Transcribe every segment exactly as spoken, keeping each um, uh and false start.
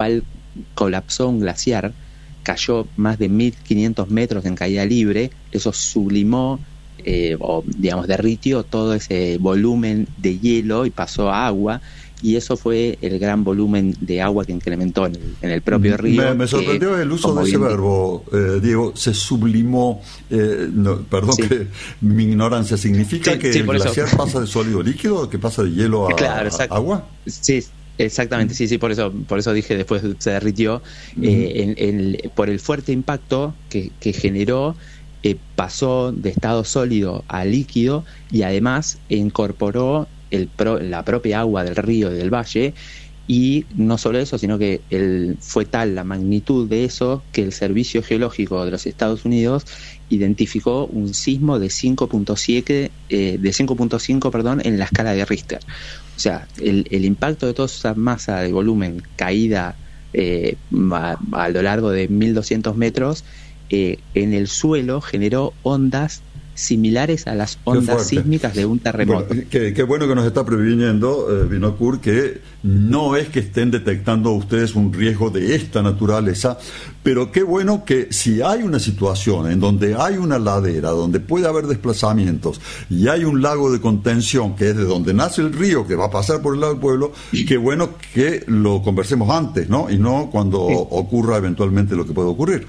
cual colapsó un glaciar, cayó más de mil quinientos metros en caída libre, eso sublimó eh, o digamos derritió todo ese volumen de hielo y pasó a agua, y eso fue el gran volumen de agua que incrementó en el, en el propio río. Me, me sorprendió que, el uso de ese verbo, eh, Diego, se sublimó, eh, no, perdón sí. que mi ignorancia, ¿significa sí, que sí, el glaciar eso. pasa de sólido líquido, que pasa de hielo a, claro, a agua? Sí, exactamente, sí, sí, por eso, por eso dije después se derritió, uh-huh. eh, en, en, por el fuerte impacto que, que generó, eh, pasó de estado sólido a líquido y además incorporó el pro, la propia agua del río y del valle, y no solo eso, sino que el, fue tal la magnitud de eso que el Servicio Geológico de los Estados Unidos identificó un sismo de cinco punto siete eh, de cinco punto cinco perdón en la escala de Richter. O sea, el, el impacto de toda esa masa de volumen caída eh, a, a lo largo de mil doscientos metros eh, en el suelo generó ondas similares a las ondas sísmicas de un terremoto. Bueno, qué, qué bueno que nos está previniendo eh, Vinokur, que no es que estén detectando ustedes un riesgo de esta naturaleza, pero qué bueno que si hay una situación en donde hay una ladera, donde puede haber desplazamientos y hay un lago de contención que es de donde nace el río que va a pasar por el lado del pueblo, qué bueno que lo conversemos antes, ¿no? Y no cuando sí. ocurra eventualmente lo que puede ocurrir.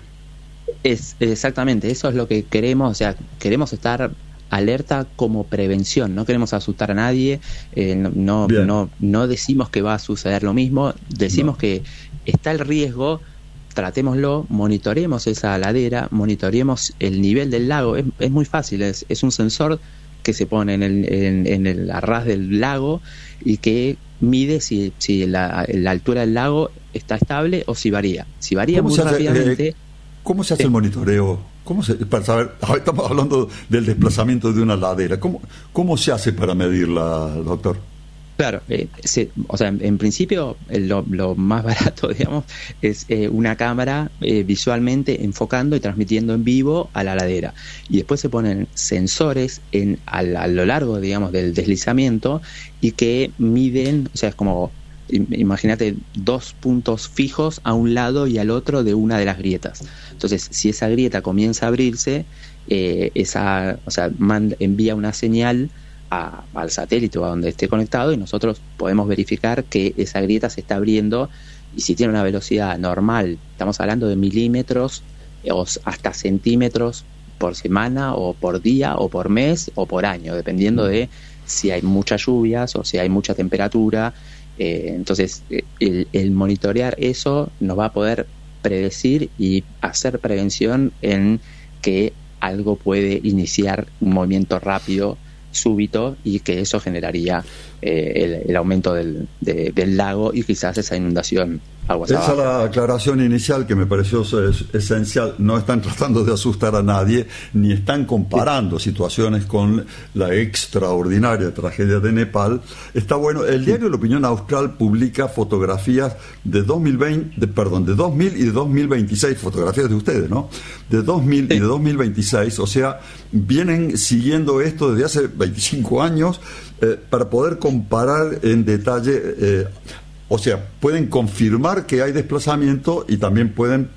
Es exactamente, eso es lo que queremos, o sea, queremos estar alerta como prevención, no queremos asustar a nadie, eh, no, no, no, no decimos que va a suceder lo mismo, decimos no. que está el riesgo, tratémoslo, monitoremos esa ladera, monitoremos el nivel del lago, es, es muy fácil, es, es un sensor que se pone en el, en, en el arras del lago y que mide si, si la, la altura del lago está estable o si varía. Si varía muy rápidamente... Eh, ¿Cómo se hace sí. el monitoreo? ¿Cómo se, para saber, estamos hablando del desplazamiento de una ladera. ¿Cómo, cómo se hace para medirla, doctor? Claro, eh, se, o sea, en, en principio lo, lo más barato, digamos, es eh, una cámara eh, visualmente enfocando y transmitiendo en vivo a la ladera. Y después se ponen sensores en, a, a lo largo, digamos, del deslizamiento y que miden, o sea, es como... imagínate dos puntos fijos a un lado y al otro de una de las grietas. Entonces, si esa grieta comienza a abrirse, eh, esa, o sea, manda, envía una señal a, al satélite o a donde esté conectado y nosotros podemos verificar que esa grieta se está abriendo, y si tiene una velocidad normal, estamos hablando de milímetros o hasta centímetros por semana o por día o por mes o por año, dependiendo de si hay muchas lluvias o si hay mucha temperatura. Eh, entonces el, el monitorear eso nos va a poder predecir y hacer prevención en que algo puede iniciar un movimiento rápido, súbito, y que eso generaría eh, el, el aumento del, de, del lago y quizás esa inundación aguas Esa abajo. es la aclaración inicial que me pareció es, esencial. No están tratando de asustar a nadie, ni están comparando situaciones con la extraordinaria tragedia de Nepal. Está bueno. El diario La Opinión Austral publica fotografías de dos mil veinte, de, perdón, de dos mil y de dos mil veintiséis, fotografías de ustedes, ¿no? De dos mil sí. y de dos mil veintiséis, o sea, vienen siguiendo esto desde hace veinticinco años eh, para poder comparar en detalle. Eh, O sea, pueden confirmar que hay desplazamiento y también pueden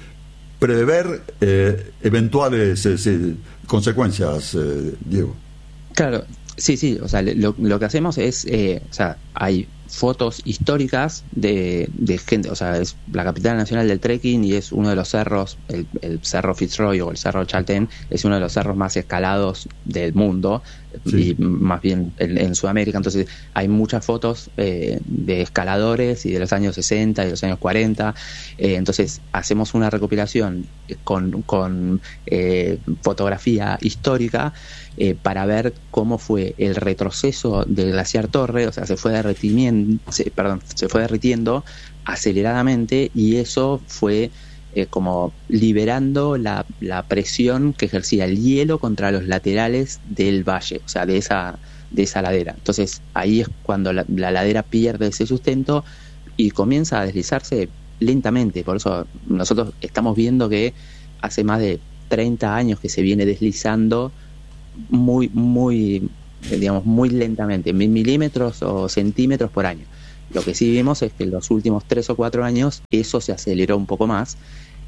prever eh, eventuales eh, sí, consecuencias, eh, Diego. Claro, sí, sí. O sea, lo, lo que hacemos es, eh, o sea, hay fotos históricas de, de gente, o sea, es la capital nacional del trekking y es uno de los cerros, el, el cerro Fitzroy o el cerro Chaltén, es uno de los cerros más escalados del mundo. Sí. Y más bien en, en Sudamérica. Entonces hay muchas fotos eh, de escaladores y de los años sesenta y de los años cuarenta. Eh, entonces hacemos una recopilación con, con eh, fotografía histórica eh, para ver cómo fue el retroceso del glaciar Torre. O sea, se fue derritiendo, se, perdón, se fue derritiendo aceleradamente, y eso fue Eh, como liberando la, la presión que ejercía el hielo contra los laterales del valle, o sea, de esa, de esa ladera. Entonces ahí es cuando la, la ladera pierde ese sustento y comienza a deslizarse lentamente. Por eso nosotros estamos viendo que hace más de treinta años que se viene deslizando muy, muy, digamos, muy lentamente, mil milímetros o centímetros por año. Lo que sí vimos es que en los últimos tres o cuatro años eso se aceleró un poco más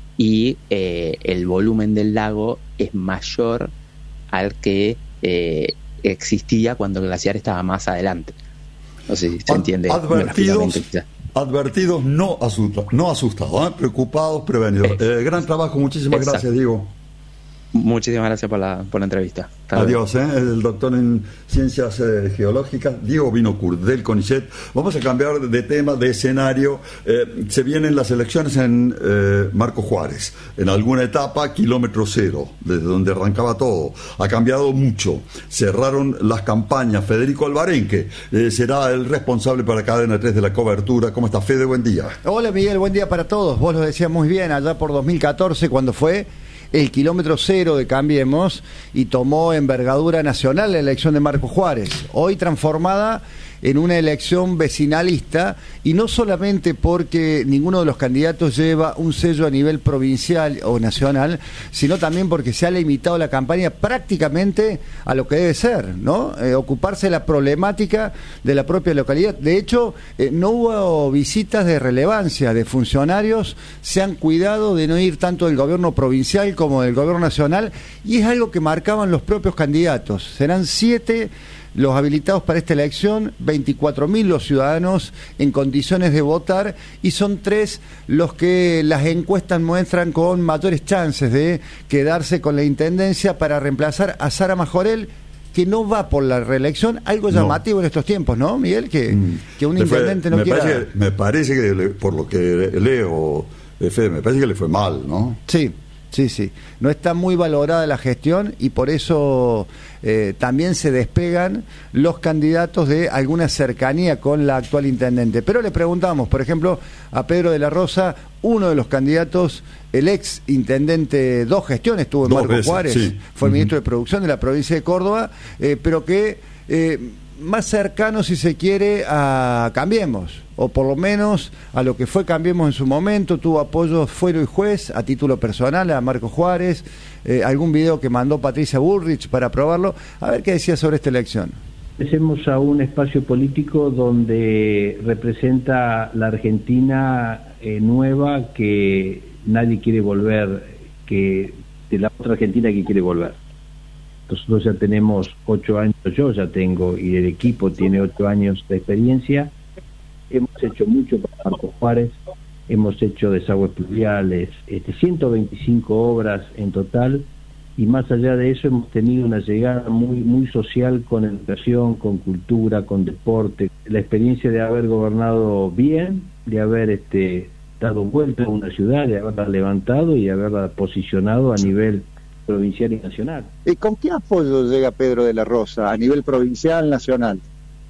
y eh, el volumen del lago es mayor al que eh, existía cuando el glaciar estaba más adelante. No sé si se entiende. Advertidos, advertidos no asustados, no asustados, ¿eh? Preocupados, prevenidos. Eh, gran trabajo, muchísimas Exacto. gracias, Diego. Muchísimas gracias por la, por la entrevista. Hasta Adiós, ¿eh? El doctor en Ciencias eh, Geológicas, Diego Vinocourt, del CONICET. Vamos a cambiar de tema, de escenario. Eh, se vienen las elecciones en eh, Marcos Juárez. En alguna etapa, kilómetro cero, desde donde arrancaba todo. Ha cambiado mucho. Cerraron las campañas. Federico Alvarenque eh, será el responsable para Cadena tres de la cobertura. ¿Cómo está, Fede? Buen día. Hola, Miguel. Buen día para todos. Vos lo decías muy bien, allá por dos mil catorce, cuando fue el kilómetro cero de Cambiemos y tomó envergadura nacional la elección de Marcos Juárez, hoy transformada en una elección vecinalista, y no solamente porque ninguno de los candidatos lleva un sello a nivel provincial o nacional, sino también porque se ha limitado la campaña prácticamente a lo que debe ser, ¿no? Eh, ocuparse de la problemática de la propia localidad. De hecho, eh, no hubo visitas de relevancia de funcionarios, se han cuidado de no ir tanto del gobierno provincial como del gobierno nacional, y es algo que marcaban los propios candidatos. Serán siete los habilitados para esta elección, veinticuatro mil los ciudadanos en condiciones de votar, y son tres los que las encuestas muestran con mayores chances de quedarse con la intendencia para reemplazar a Sara Majorel, que no va por la reelección, algo llamativo no. en estos tiempos, ¿no, Miguel? Que, mm. que un intendente no me quiera... Parece, me parece que, le, por lo que leo, Fede, me parece que le fue mal, ¿no? Sí. Sí, sí, no está muy valorada la gestión, y por eso eh, también se despegan los candidatos de alguna cercanía con la actual intendente. Pero le preguntamos, por ejemplo, a Pedro de la Rosa, uno de los candidatos, el ex intendente, dos gestiones tuvo en Marcos Juárez, sí. fue uh-huh. ministro de Producción de la provincia de Córdoba, eh, pero que... Eh, más cercano, si se quiere, a Cambiemos, o por lo menos a lo que fue Cambiemos en su momento. Tuvo apoyo Fuero y Juez a título personal a Marcos Juárez, eh, algún video que mandó Patricia Bullrich para aprobarlo. A ver qué decía sobre esta elección. Empecemos a un espacio político donde representa la Argentina eh, nueva, que nadie quiere volver, que de la otra Argentina que quiere volver. Nosotros ya tenemos ocho años, yo ya tengo, y el equipo tiene ocho años de experiencia. Hemos hecho mucho para Marcos Juárez, hemos hecho desagües pluviales, este, ciento veinticinco obras en total, y más allá de eso hemos tenido una llegada muy muy social, con educación, con cultura, con deporte. La experiencia de haber gobernado bien, de haber este, dado vuelta a una ciudad, de haberla levantado y haberla posicionado a nivel provincial y nacional. ¿Y con qué apoyo llega Pedro de la Rosa a nivel provincial, nacional?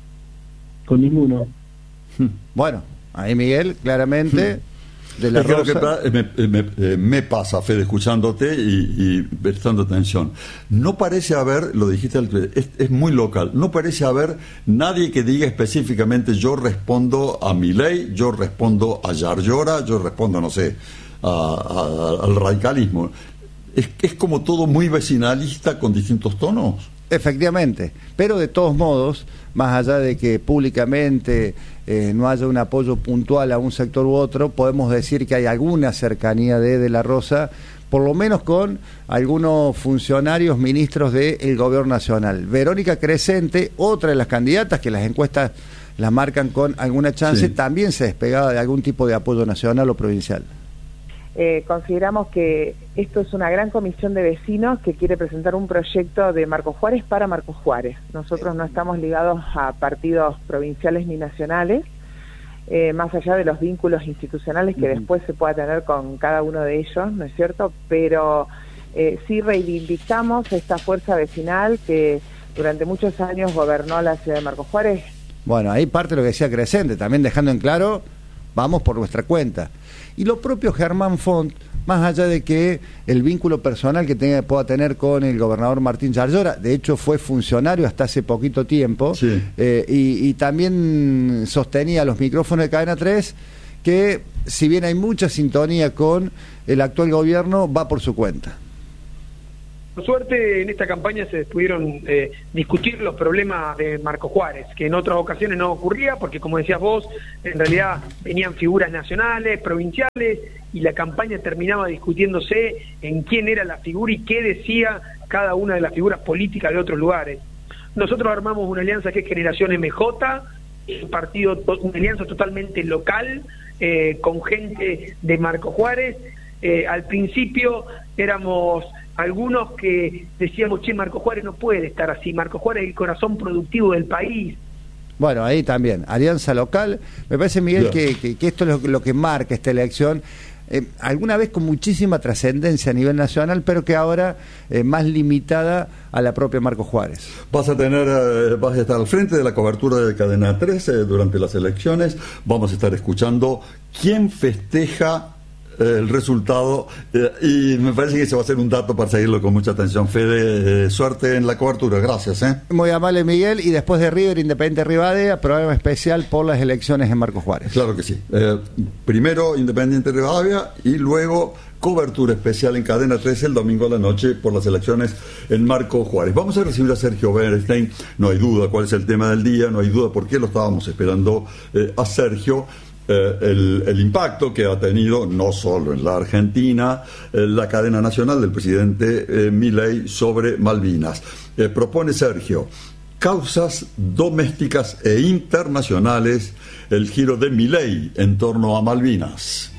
Con ninguno. Bueno, ahí Miguel, claramente, de la es Rosa... Que me, me, me pasa, Fede, escuchándote y, y prestando atención. No parece haber, lo dijiste, es, es muy local, no parece haber nadie que diga específicamente yo respondo a Milei, yo respondo a Yarlora, yo respondo, no sé, a, a, al radicalismo. Es, es como todo muy vecinalista con distintos tonos. Efectivamente, pero de todos modos, más allá de que públicamente eh, no haya un apoyo puntual a un sector u otro, podemos decir que hay alguna cercanía de De la Rosa, por lo menos con algunos funcionarios, ministros del gobierno nacional. Verónica Crescente, otra de las candidatas que las encuestas la marcan con alguna chance, sí. también se despegaba de algún tipo de apoyo nacional o provincial. Eh, consideramos que esto es una gran comisión de vecinos que quiere presentar un proyecto de Marcos Juárez para Marcos Juárez. Nosotros no estamos ligados a partidos provinciales ni nacionales, eh, más allá de los vínculos institucionales que uh-huh. después se pueda tener con cada uno de ellos, ¿no es cierto? Pero eh, sí reivindicamos esta fuerza vecinal que durante muchos años gobernó la ciudad de Marcos Juárez. Bueno, ahí parte lo que decía Crescente, también dejando en claro, vamos por nuestra cuenta. Y lo propio Germán Font, más allá de que el vínculo personal que tenga, pueda tener con el gobernador Martín Yarlora, de hecho fue funcionario hasta hace poquito tiempo, sí. eh, y, y también sostenía los micrófonos de Cadena tres que, si bien hay mucha sintonía con el actual gobierno, va por su cuenta. Por suerte, en esta campaña se pudieron eh, discutir los problemas de Marco Juárez, que en otras ocasiones no ocurría, porque como decías vos, en realidad venían figuras nacionales, provinciales, y la campaña terminaba discutiéndose en quién era la figura y qué decía cada una de las figuras políticas de otros lugares. Nosotros armamos una alianza que es Generación M J, un partido, una alianza totalmente local, eh, con gente de Marco Juárez. Eh, al principio éramos algunos que decíamos, che, Marco Juárez no puede estar así, Marco Juárez es el corazón productivo del país. Bueno, ahí también, alianza local. Me parece, Miguel, yeah. que, que, que esto es lo, lo que marca esta elección, eh, alguna vez con muchísima trascendencia a nivel nacional, pero que ahora eh, más limitada a la propia Marco Juárez. Vas a tener, eh, vas a estar al frente de la cobertura de Cadena tres eh, durante las elecciones. Vamos a estar escuchando quién festeja el resultado, eh, y me parece que ese va a ser un dato para seguirlo con mucha atención. Fede, eh, suerte en la cobertura, gracias. ¿eh? Muy amable, Miguel, y después de River Independiente Rivadavia, programa especial por las elecciones en Marco Juárez. Claro que sí. Eh, primero Independiente Rivadavia y luego cobertura especial en Cadena tres el domingo a la noche por las elecciones en Marco Juárez. Vamos a recibir a Sergio Bernstein, no hay duda cuál es el tema del día, no hay duda por qué lo estábamos esperando eh, a Sergio. Eh, el, el impacto que ha tenido no solo en la Argentina eh, la cadena nacional del presidente eh, Milei sobre Malvinas. Eh, propone Sergio causas domésticas e internacionales, el giro de Milei en torno a Malvinas.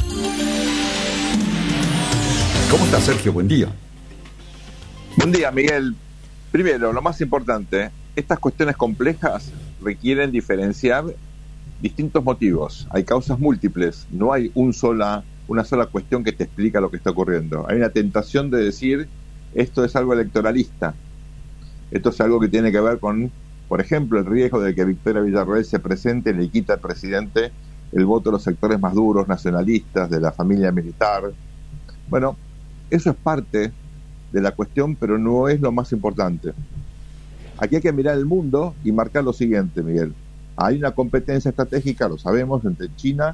¿Cómo está, Sergio? Buen día. Buen día, Miguel. Primero, lo más importante, estas cuestiones complejas requieren diferenciar distintos motivos. Hay causas múltiples, no hay un sola, una sola cuestión que te explica lo que está ocurriendo. Hay una tentación de decir, esto es algo electoralista, esto es algo que tiene que ver con, por ejemplo, el riesgo de que Victoria Villarroel se presente y le quita al presidente el voto de los sectores más duros, nacionalistas, de la familia militar. Bueno, eso es parte de la cuestión, pero no es lo más importante. Aquí hay que mirar el mundo y marcar lo siguiente, Miguel. Hay una competencia estratégica, lo sabemos, entre China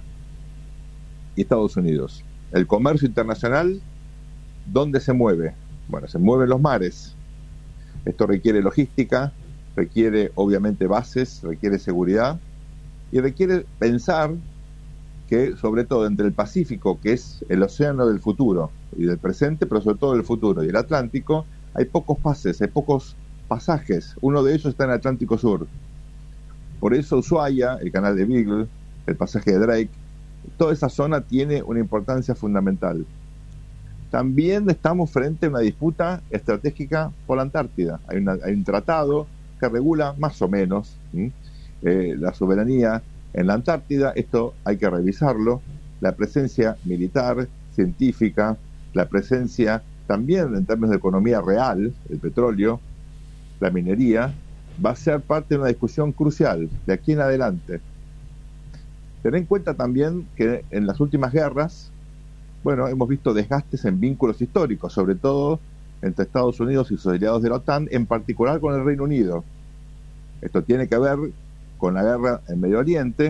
y Estados Unidos. El comercio internacional, ¿dónde se mueve? Bueno, se mueve en los mares. Esto requiere logística, requiere obviamente bases, requiere seguridad y requiere pensar que, sobre todo entre el Pacífico, que es el océano del futuro y del presente, pero sobre todo del futuro, y el Atlántico, hay pocos pases, hay pocos pasajes. Uno de ellos está en el Atlántico Sur. Por eso Ushuaia, el canal de Beagle, el pasaje de Drake, toda esa zona tiene una importancia fundamental. También estamos frente a una disputa estratégica por la Antártida. Hay, una, hay un tratado que regula más o menos eh, la soberanía en la Antártida. Esto hay que revisarlo. La presencia militar, científica, la presencia también en términos de economía real, el petróleo, la minería, va a ser parte de una discusión crucial de aquí en adelante. Ten en cuenta también que en las últimas guerras, bueno, hemos visto desgastes en vínculos históricos, sobre todo entre Estados Unidos y sus aliados de la OTAN, en particular con el Reino Unido. Esto tiene que ver con la guerra en Medio Oriente.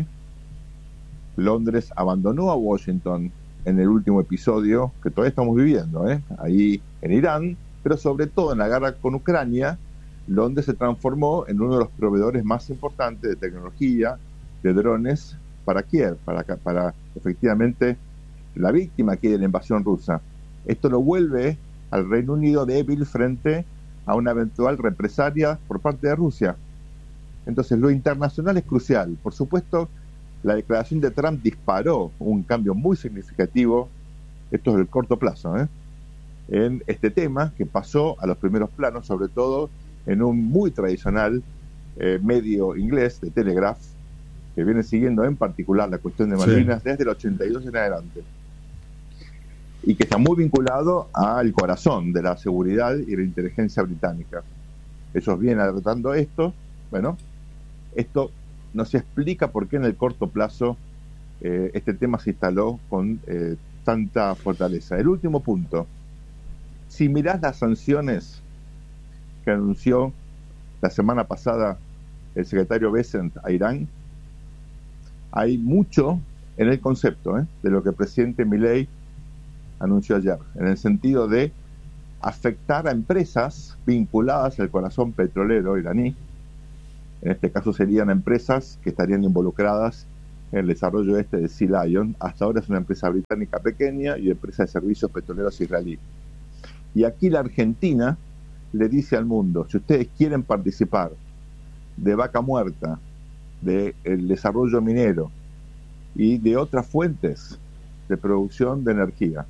Londres abandonó a Washington en el último episodio que todavía estamos viviendo, ¿eh? ahí en Irán, pero sobre todo en la guerra con Ucrania, Londres se transformó en uno de los proveedores más importantes de tecnología, de drones, para Kiev, para, para efectivamente la víctima aquí de la invasión rusa. Esto lo vuelve al Reino Unido débil frente a una eventual represalia por parte de Rusia. Entonces, lo internacional es crucial. Por supuesto, la declaración de Trump disparó un cambio muy significativo, esto es el corto plazo, ¿eh? en este tema que pasó a los primeros planos, sobre todo en un muy tradicional eh, medio inglés de Telegraph, que viene siguiendo en particular la cuestión de Malvinas sí. desde el ochenta y dos en adelante, y que está muy vinculado al corazón de la seguridad y la inteligencia británica. Ellos vienen alertando esto. Bueno, esto no se explica por qué en el corto plazo eh, este tema se instaló con eh, tanta fortaleza. El último punto, si mirás las sanciones que anunció la semana pasada el secretario Bessent a Irán, hay mucho en el concepto ¿eh? de lo que el presidente Milei anunció ayer, en el sentido de afectar a empresas vinculadas al corazón petrolero iraní. En este caso serían empresas que estarían involucradas en el desarrollo este de Sea Lion. Hasta ahora es una empresa británica pequeña y empresa de servicios petroleros israelí. Y aquí la Argentina le dice al mundo, si ustedes quieren participar de Vaca Muerta, del desarrollo minero y de otras fuentes de producción de energía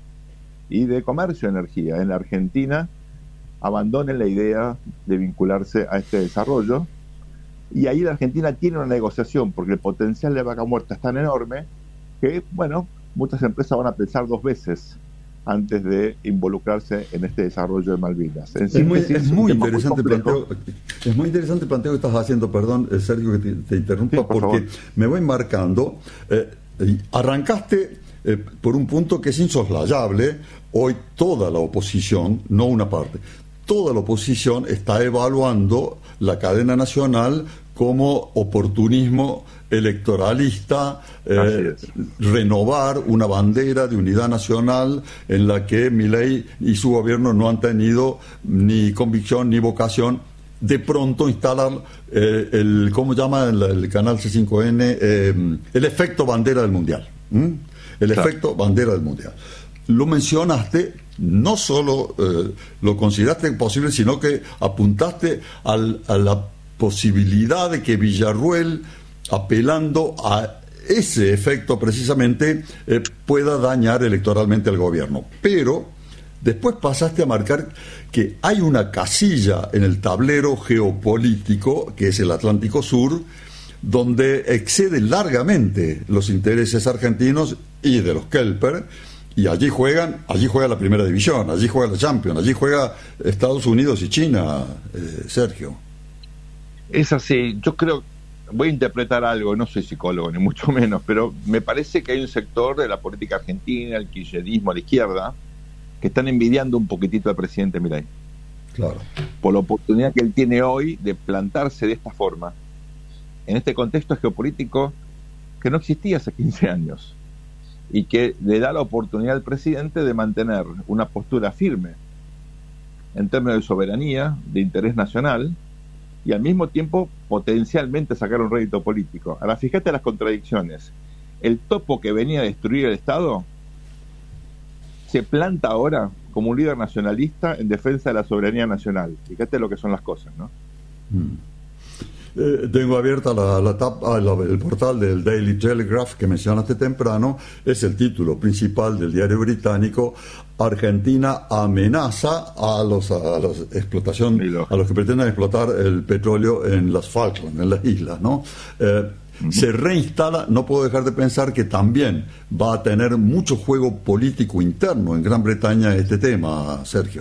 y de comercio de energía en la Argentina, abandonen la idea de vincularse a este desarrollo. Y ahí la Argentina tiene una negociación, porque el potencial de Vaca Muerta es tan enorme que, bueno, muchas empresas van a pensar dos veces antes de involucrarse en este desarrollo de Malvinas. En es, muy, es, muy interesante muy planteo, es muy interesante el planteo que estás haciendo, perdón, Sergio, que te, te interrumpa, sí, por porque favor. Me voy marcando. Eh, arrancaste eh, por un punto que es insoslayable. Hoy toda la oposición, no una parte, toda la oposición está evaluando la cadena nacional como oportunismo electoralista, eh, renovar una bandera de unidad nacional en la que Milei y su gobierno no han tenido ni convicción ni vocación. De pronto instalar eh, el, ¿cómo llama el, el canal C cinco N? Eh, el efecto bandera del Mundial. ¿Mm? El claro. efecto bandera del Mundial. Lo mencionaste, no solo eh, lo consideraste posible, sino que apuntaste al, a la posibilidad de que Villarruel, apelando a ese efecto precisamente, eh, pueda dañar electoralmente al gobierno. Pero después pasaste a marcar que hay una casilla en el tablero geopolítico, que es el Atlántico Sur, donde excede largamente los intereses argentinos y de los Kelper, y allí juegan, allí juega la primera división, allí juega la Champions, allí juega Estados Unidos y China, eh, Sergio. Es así. Yo creo, voy a interpretar algo, no soy psicólogo ni mucho menos, pero me parece que hay un sector de la política argentina, el kirchnerismo, la izquierda, que están envidiando un poquitito al presidente Milei. Claro. Por la oportunidad que él tiene hoy de plantarse de esta forma, en este contexto geopolítico que no existía hace quince años, y que le da la oportunidad al presidente de mantener una postura firme en términos de soberanía, de interés nacional, y al mismo tiempo potencialmente sacar un rédito político. Ahora, fíjate las contradicciones. El topo que venía a destruir el Estado se planta ahora como un líder nacionalista en defensa de la soberanía nacional. Fíjate lo que son las cosas, ¿no? Mm. Eh, tengo abierta la, la tapa, la, el portal del Daily Telegraph que mencionaste temprano. Es el título principal del diario británico. Argentina amenaza a los a la explotación a los que pretenden explotar el petróleo en las Falkland, en las islas, ¿no? Eh, uh-huh. Se reinstala. No puedo dejar de pensar que también va a tener mucho juego político interno en Gran Bretaña este tema, Sergio.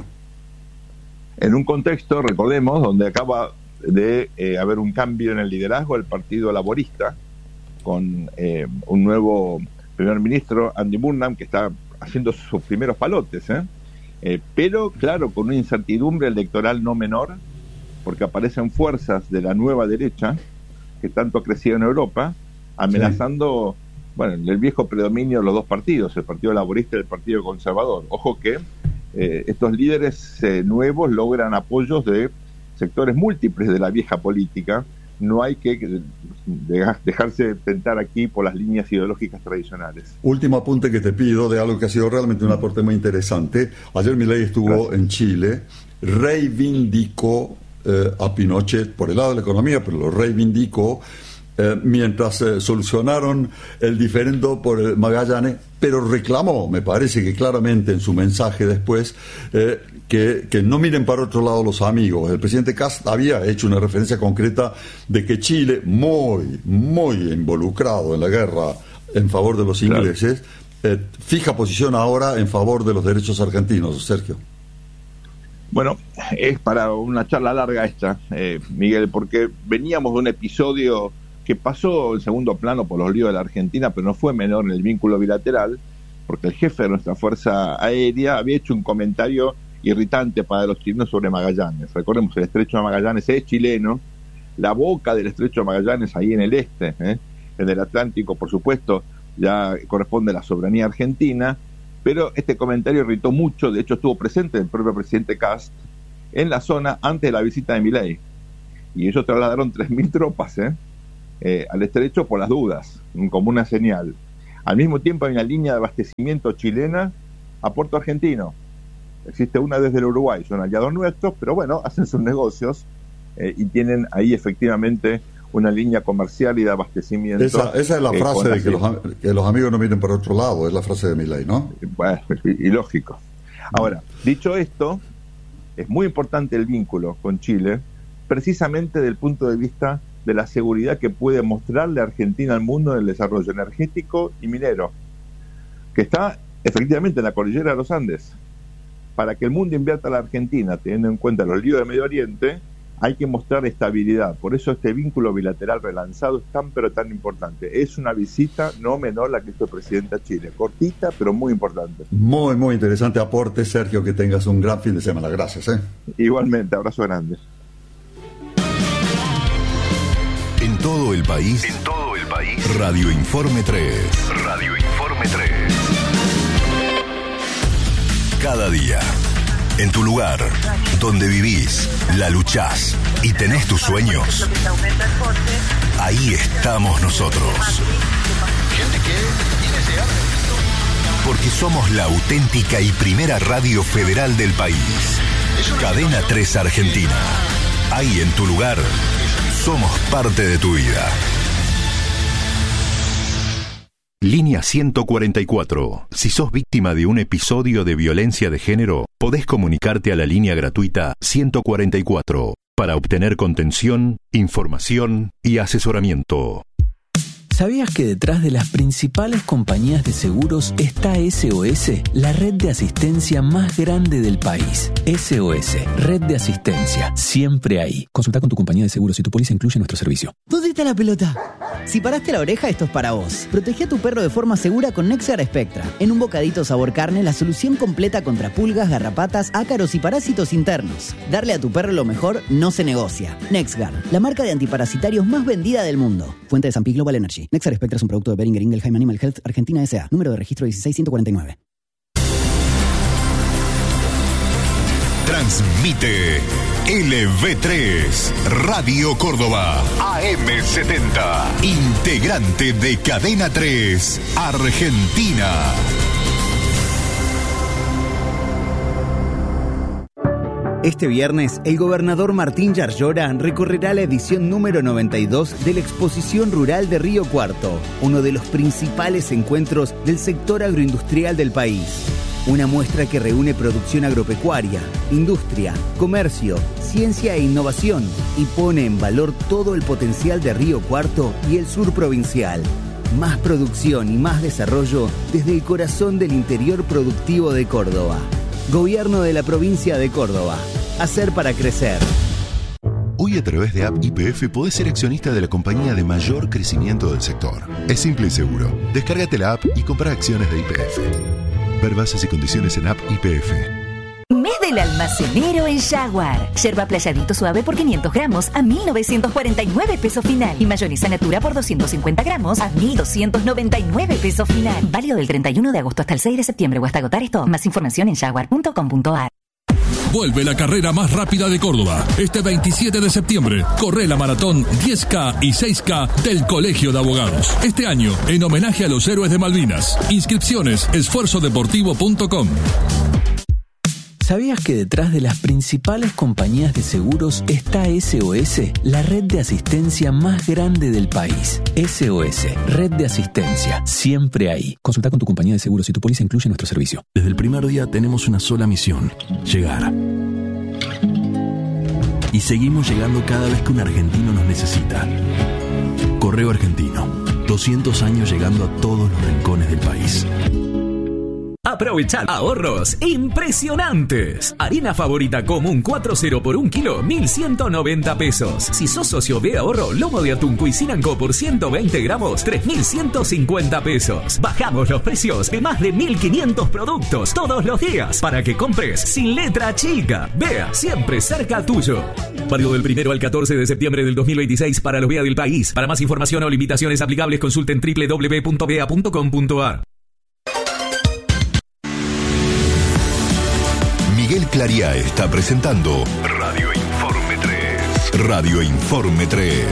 En un contexto, recordemos, donde acaba de eh, haber un cambio en el liderazgo del Partido Laborista, con eh, un nuevo primer ministro, Andy Burnham, que está haciendo sus primeros palotes, ¿eh? Eh, pero claro, con una incertidumbre electoral no menor, porque aparecen fuerzas de la nueva derecha, que tanto ha crecido en Europa, amenazando, sí. bueno, el viejo predominio de los dos partidos, el Partido Laborista y el Partido Conservador. Ojo que eh, estos líderes eh, nuevos logran apoyos de sectores múltiples de la vieja política. No hay que dejarse tentar aquí por las líneas ideológicas tradicionales. Último apunte que te pido de algo que ha sido realmente un aporte muy interesante. Ayer Milei estuvo Gracias. en Chile, reivindicó eh, a Pinochet por el lado de la economía, pero lo reivindicó eh, mientras eh, solucionaron el diferendo por el Magallanes, pero reclamó, me parece que claramente en su mensaje después, eh, que, que no miren para otro lado los amigos. El presidente Kast había hecho una referencia concreta de que Chile, muy, muy involucrado en la guerra en favor de los ingleses, claro. eh, fija posición ahora en favor de los derechos argentinos. Sergio. Bueno, es para una charla larga esta, eh, Miguel, porque veníamos de un episodio que pasó en segundo plano por los líos de la Argentina, pero no fue menor en el vínculo bilateral, porque el jefe de nuestra Fuerza Aérea había hecho un comentario irritante para los chilenos sobre Magallanes. Recordemos, el estrecho de Magallanes es chileno, la boca del estrecho de Magallanes ahí en el este, ¿eh? en el Atlántico, por supuesto, ya corresponde a la soberanía argentina, Pero este comentario irritó mucho, de hecho estuvo presente el propio presidente Kast en la zona antes de la visita de Milei. Y ellos trasladaron tres mil tropas ¿eh? Eh, al estrecho por las dudas, como una señal. Al mismo tiempo hay una línea de abastecimiento chilena a Puerto Argentino. Existe una desde el Uruguay, son aliados nuestros, pero bueno, hacen sus negocios eh, y tienen ahí efectivamente una línea comercial y de abastecimiento. Esa, esa es la eh, frase de que los, que los amigos no miren por otro lado, es la frase de Milei, ¿no? Bueno, y, y lógico. Ahora, dicho esto, es muy importante el vínculo con Chile, precisamente desde el punto de vista de la seguridad que puede mostrarle Argentina al mundo en el desarrollo energético y minero, que está efectivamente en la cordillera de los Andes. Para que el mundo invierta a la Argentina, teniendo en cuenta los líos de Medio Oriente, hay que mostrar estabilidad. Por eso este vínculo bilateral relanzado es tan pero tan importante. Es una visita no menor la que hizo el presidente a Chile. Cortita, pero muy importante. Muy, muy interesante aporte, Sergio. Que tengas un gran fin de semana. Gracias. ¿eh? Igualmente, abrazo grande. En todo el país. En todo el país. Radio Informe tres. Radio Informe tres. Cada día. En tu lugar, donde vivís, la luchás y tenés tus sueños, ahí estamos nosotros. Porque somos la auténtica y primera radio federal del país. Cadena tres Argentina. Ahí en tu lugar, somos parte de tu vida. Línea ciento cuarenta y cuatro. Si sos víctima de un episodio de violencia de género, podés comunicarte a la línea gratuita ciento cuarenta y cuatro para obtener contención, información y asesoramiento. ¿Sabías que detrás de las principales compañías de seguros está S O S, la red de asistencia más grande del país? S O S, red de asistencia, siempre ahí. Consulta con tu compañía de seguros si tu póliza incluye nuestro servicio. ¿Dónde está la pelota? Si paraste la oreja, esto es para vos. Protege a tu perro de forma segura con NexGard Spectra. En un bocadito sabor carne, la solución completa contra pulgas, garrapatas, ácaros y parásitos internos. Darle a tu perro lo mejor no se negocia. NexGard, la marca de antiparasitarios más vendida del mundo. Fuente de San Pi Global Energy. NexGard Spectra es un producto de Boehringer Ingelheim Animal Health Argentina S A. Número de registro dieciséis ciento cuarenta y nueve. Transmite L V tres, Radio Córdoba, A M setenta, integrante de Cadena tres, Argentina. Este viernes, el gobernador Martín Yarlora recorrerá la edición número noventa y dos de la Exposición Rural de Río Cuarto, uno de los principales encuentros del sector agroindustrial del país. Una muestra que reúne producción agropecuaria, industria, comercio, ciencia e innovación y pone en valor todo el potencial de Río Cuarto y el sur provincial. Más producción y más desarrollo desde el corazón del interior productivo de Córdoba. Gobierno de la provincia de Córdoba. Hacer para crecer. Hoy a través de App Y P F podés ser accionista de la compañía de mayor crecimiento del sector. Es simple y seguro. Descárgate la app y compra acciones de Y P F. Ver bases y condiciones en App Y P F. Mes del almacenero en Jaguar. Yerba playadito suave por quinientos gramos a mil novecientos cuarenta y nueve pesos final. Y mayonesa natura por doscientos cincuenta gramos a mil doscientos noventa y nueve pesos final. Válido del treinta y uno de agosto hasta el seis de septiembre o hasta agotar esto. Más información en jaguar punto com punto a r. Vuelve la carrera más rápida de Córdoba. Este veintisiete de septiembre, corre la maratón diez K y seis K del Colegio de Abogados. Este año, en homenaje a los héroes de Malvinas. Inscripciones, esfuerzo deportivo punto com. ¿Sabías que detrás de las principales compañías de seguros está S O S, la red de asistencia más grande del país? S O S, red de asistencia, siempre ahí. Consulta con tu compañía de seguros si tu póliza incluye nuestro servicio. Desde el primer día tenemos una sola misión: llegar. Y seguimos llegando cada vez que un argentino nos necesita. Correo Argentino, doscientos años llegando a todos los rincones del país. Aprovechar ahorros impresionantes. Harina favorita común cuatro cero por un kilo, mil ciento noventa pesos. Si sos socio de ahorro, lomo de atún Cuisinanco por ciento veinte gramos, tres mil ciento cincuenta pesos. Bajamos los precios de más de mil quinientos productos todos los días para que compres sin letra chica. Vea, siempre cerca tuyo. Válido del primero al catorce de septiembre del dos mil veintiséis para los B E A del país. Para más información o limitaciones aplicables, consulten doble u doble u doble u punto b e a punto com punto a r. Hotel Clariá está presentando Radio Informe tres. Radio Informe tres.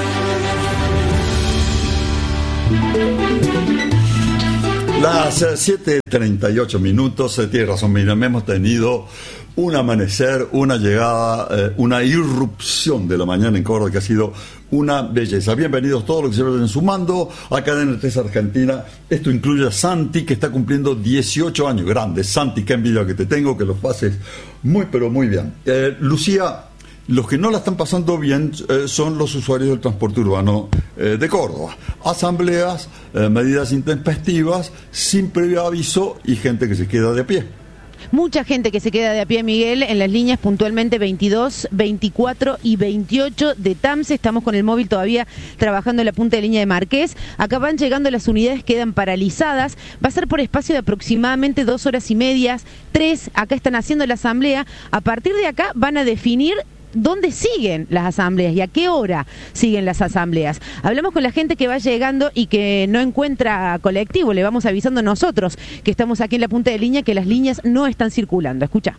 Las siete treinta y ocho minutos, eh, tiene razón, miren, hemos tenido un amanecer, una llegada, eh, una irrupción de la mañana en Córdoba que ha sido una belleza. Bienvenidos todos los que se vayan sumando a Cadena tres Argentina. Esto incluye a Santi, que está cumpliendo dieciocho años. Grande, Santi, qué envidia que te tengo, que los pases muy, pero muy bien. Eh, Lucía, los que no la están pasando bien eh, son los usuarios del transporte urbano eh, de Córdoba. Asambleas, eh, medidas intempestivas, sin previo aviso y gente que se queda de pie. Mucha gente que se queda de a pie, Miguel, en las líneas puntualmente veintidós, veinticuatro y veintiocho de TAMSE. Estamos con el móvil todavía trabajando en la punta de línea de Marqués. Acá van llegando las unidades, quedan paralizadas. Va a ser por espacio de aproximadamente dos horas y medias, tres. Acá están haciendo la asamblea. A partir de acá van a definir dónde siguen las asambleas y a qué hora siguen las asambleas. Hablamos con la gente que va llegando y que no encuentra colectivo. Le vamos avisando nosotros que estamos aquí en la punta de línea que las líneas no están circulando. Escucha.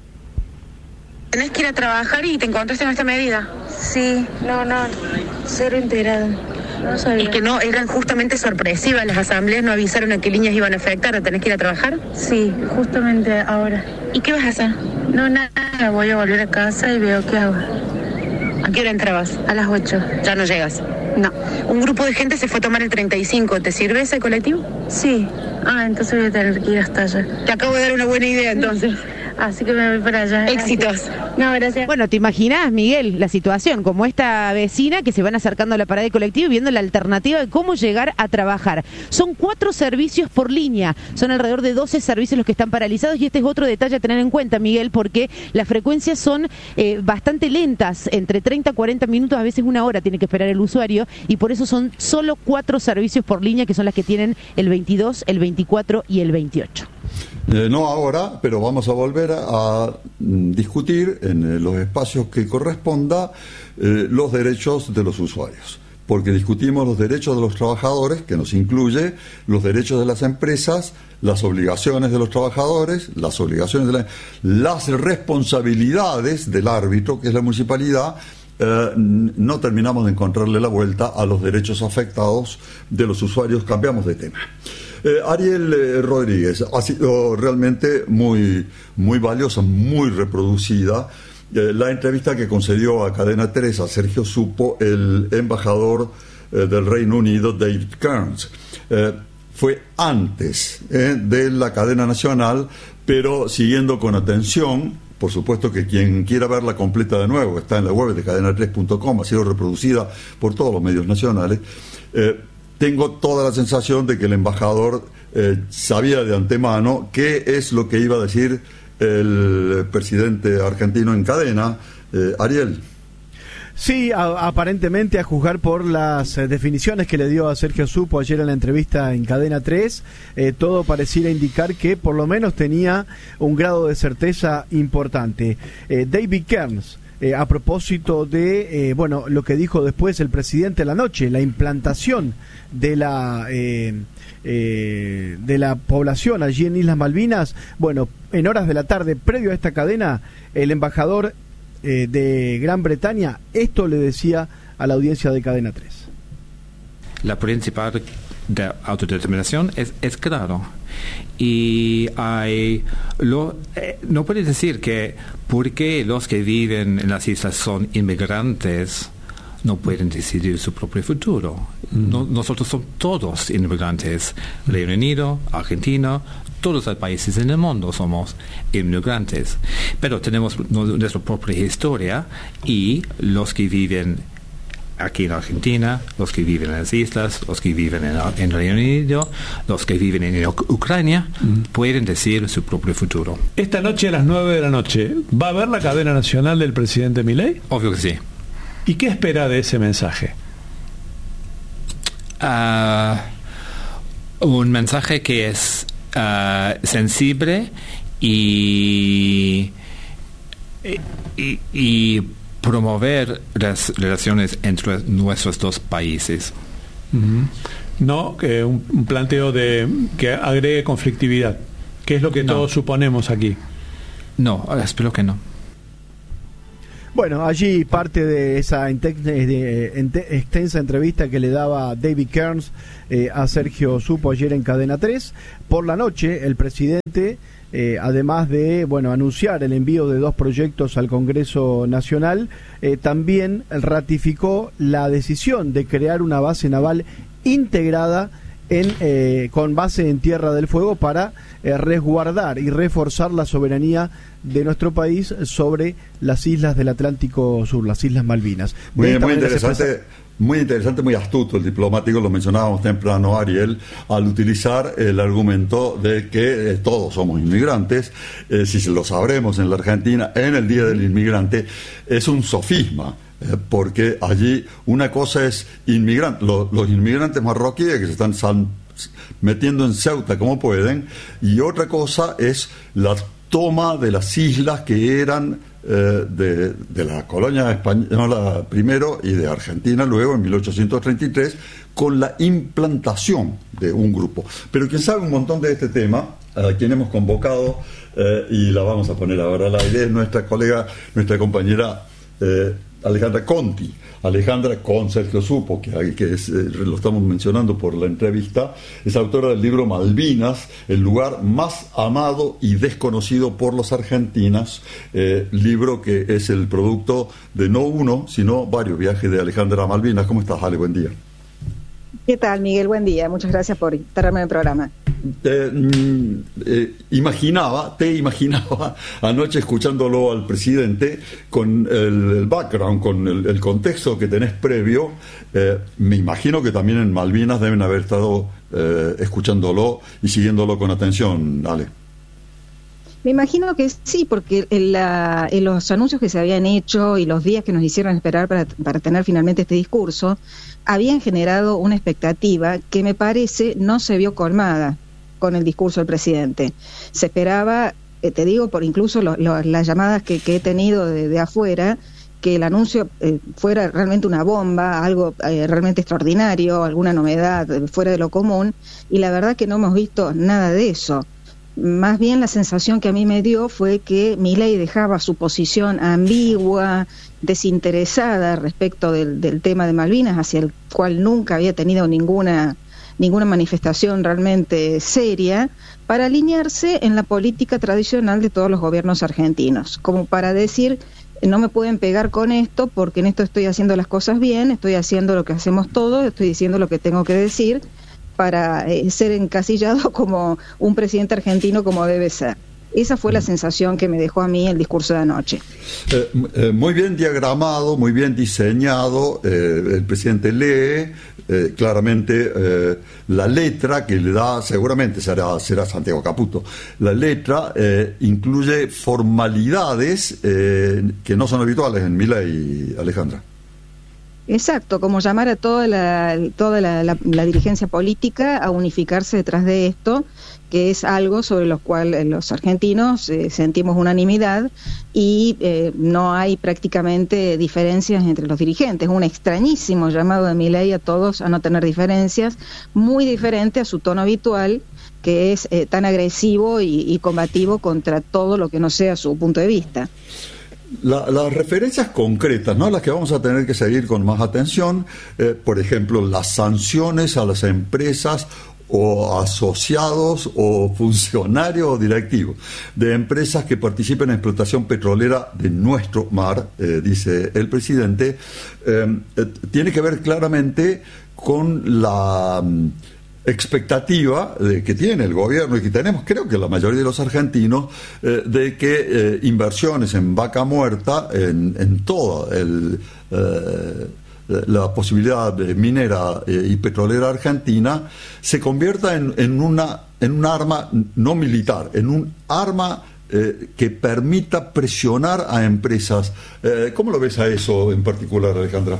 ¿Tenés que ir a trabajar y te encontraste en esta medida? Sí, no, no, cero enterado. No sabía. ¿Y que no eran justamente sorpresivas las asambleas? ¿No avisaron a qué líneas iban a afectar? ¿Tenés que ir a trabajar? Sí, justamente ahora. ¿Y qué vas a hacer? No, nada, voy a volver a casa y veo qué hago. ¿A qué hora entrabas? A las ocho. ¿Ya no llegas? No. Un grupo de gente se fue a tomar el treinta y cinco. ¿Te sirve ese colectivo? Sí. Ah, entonces voy a tener que ir hasta allá. Te acabo de dar una buena idea, entonces. Así que me voy para allá. Éxitos. No, gracias. Bueno, ¿te imaginas, Miguel, la situación? Como esta vecina que se van acercando a la parada de colectivo y viendo la alternativa de cómo llegar a trabajar. Son cuatro servicios por línea. Son alrededor de doce servicios los que están paralizados y este es otro detalle a tener en cuenta, Miguel, porque las frecuencias son eh, bastante lentas. Entre treinta a cuarenta minutos, a veces una hora tiene que esperar el usuario y por eso son solo cuatro servicios por línea que son las que tienen el veintidós, el veinticuatro y el veintiocho. Eh, no ahora, pero vamos a volver a, a discutir en eh, los espacios que corresponda eh, los derechos de los usuarios. Porque discutimos los derechos de los trabajadores, que nos incluye los derechos de las empresas, las obligaciones de los trabajadores, las obligaciones de la, las responsabilidades del árbitro, que es la municipalidad. Eh, no terminamos de encontrarle la vuelta a los derechos afectados de los usuarios. Cambiamos de tema. Eh, Ariel eh, Rodríguez, ha sido realmente muy, muy valiosa, muy reproducida eh, la entrevista que concedió a Cadena tres a Sergio Supo, el embajador eh, del Reino Unido, David Kearns. Eh, fue antes eh, de la cadena nacional, pero siguiendo con atención. Por supuesto que quien quiera verla completa de nuevo, está en la web de cadena tres punto com, ha sido reproducida por todos los medios nacionales. Eh, Tengo toda la sensación de que el embajador eh, sabía de antemano qué es lo que iba a decir el presidente argentino en cadena. Eh, Ariel. Sí, a, aparentemente a juzgar por las eh, definiciones que le dio a Sergio Supo ayer en la entrevista en Cadena tres, eh, todo pareciera indicar que por lo menos tenía un grado de certeza importante. Eh, David Kearns, Eh, a propósito de eh, bueno, lo que dijo después el presidente la noche, la implantación de la eh, eh, de la población allí en Islas Malvinas. Bueno, en horas de la tarde, previo a esta cadena, el embajador eh, de Gran Bretaña esto le decía a la audiencia de Cadena tres. La principal de autodeterminación es, es claro. Y hay lo, eh, no puede decir que porque los que viven en las islas son inmigrantes no pueden decidir su propio futuro. Mm. No, nosotros somos todos inmigrantes. Reino Unido, Argentina, todos los países en el mundo somos inmigrantes. Pero tenemos nuestra propia historia y los que viven aquí en Argentina, los que viven en las islas, los que viven en, en Reino Unido, los que viven en Ucrania, mm. pueden decidir su propio futuro. Esta noche a las nueve de la noche, ¿va a haber la cadena nacional del presidente Milei? Obvio que sí. ¿Y qué espera de ese mensaje? Uh, un mensaje que es uh, sensible y, y, y promover las relaciones entre nuestros dos países. Uh-huh. No, que un, un planteo de que agregue conflictividad, que es lo que no. todos suponemos aquí. No, espero que no. Bueno, allí parte de esa extensa entrevista que le daba David Kearns eh, a Sergio Supo ayer en Cadena tres. Por la noche, el presidente, eh, además de bueno anunciar el envío de dos proyectos al Congreso Nacional, eh, también ratificó la decisión de crear una base naval integrada En, eh, con base en Tierra del Fuego para eh, resguardar y reforzar la soberanía de nuestro país sobre las islas del Atlántico Sur, las Islas Malvinas. Muy, muy interesante, muy interesante, muy astuto el diplomático, lo mencionábamos temprano, Ariel, al utilizar el argumento de que eh, todos somos inmigrantes, eh, si lo sabremos en la Argentina, en el Día del Inmigrante, es un sofisma. Porque allí una cosa es inmigrante, los, los inmigrantes marroquíes que se están sal, metiendo en Ceuta como pueden, y otra cosa es la toma de las islas que eran eh, de, de la colonia española primero y de Argentina luego en mil ochocientos treinta y tres, con la implantación de un grupo. Pero quien sabe un montón de este tema, a quien hemos convocado, eh, y la vamos a poner ahora al aire, es nuestra colega, nuestra compañera eh, Alejandra Conti. Alejandra, con Sergio Supo, que, que es, eh, lo estamos mencionando por la entrevista, es autora del libro Malvinas, el lugar más amado y desconocido por los argentinos, eh, libro que es el producto de no uno, sino varios viajes de Alejandra a Malvinas. ¿Cómo estás, Ale? Buen día. ¿Qué tal, Miguel? Buen día. Muchas gracias por estarme en el programa. Eh, eh, imaginaba, te imaginaba anoche escuchándolo al presidente con el, el background, con el, el contexto que tenés previo. Eh, me imagino que también en Malvinas deben haber estado eh, escuchándolo y siguiéndolo con atención, Ale. Me imagino que sí, porque en, la, en los anuncios que se habían hecho y los días que nos hicieron esperar para, para tener finalmente este discurso, habían generado una expectativa que me parece no se vio colmada con el discurso del presidente. Se esperaba, eh, te digo, por incluso lo, lo, las llamadas que, que he tenido de, de afuera, que el anuncio eh, fuera realmente una bomba, algo eh, realmente extraordinario, alguna novedad eh, fuera de lo común, y la verdad que no hemos visto nada de eso. Más bien la sensación que a mí me dio fue que Milei dejaba su posición ambigua, desinteresada respecto del, del tema de Malvinas, hacia el cual nunca había tenido ninguna, ninguna manifestación realmente seria, para alinearse en la política tradicional de todos los gobiernos argentinos, como para decir, no me pueden pegar con esto porque en esto estoy haciendo las cosas bien, estoy haciendo lo que hacemos todos, estoy diciendo lo que tengo que decir, para eh, ser encasillado como un presidente argentino como debe ser. Esa fue la sensación que me dejó a mí el discurso de anoche. Eh, eh, muy bien diagramado, muy bien diseñado. Eh, el presidente lee eh, claramente eh, la letra que le da, seguramente será, será Santiago Caputo. La letra eh, incluye formalidades eh, que no son habituales en Milei, Alejandra. Exacto, como llamar a toda la, toda la, la, la dirigencia política a unificarse detrás de esto, que es algo sobre lo cual eh, los argentinos eh, sentimos unanimidad y eh, no hay prácticamente diferencias entre los dirigentes. Un extrañísimo llamado de Milei a todos a no tener diferencias, muy diferente a su tono habitual, que es eh, tan agresivo y, y combativo contra todo lo que no sea su punto de vista. La, las referencias concretas, ¿no?, las que vamos a tener que seguir con más atención, eh, por ejemplo, las sanciones a las empresas o asociados o funcionarios o directivos de empresas que participen en explotación petrolera de nuestro mar, eh, dice el presidente, eh, eh, tiene que ver claramente con la expectativa de que tiene el gobierno y que tenemos, creo que la mayoría de los argentinos, eh, de que eh, inversiones en vaca muerta, en, en toda el, eh, la posibilidad de minera eh, y petrolera argentina, se convierta en, en una en un arma no militar, en un arma eh, que permita presionar a empresas. Eh, ¿Cómo lo ves a eso en particular, Alejandra?